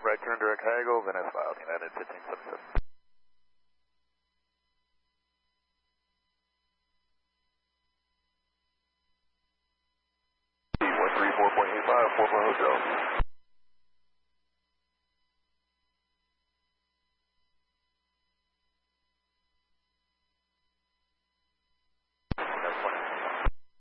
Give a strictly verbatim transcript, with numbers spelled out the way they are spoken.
Right turn direct Hagel, Van Ness filed, United fifteen seventy-seven. one three four point eight five, four four Hotel.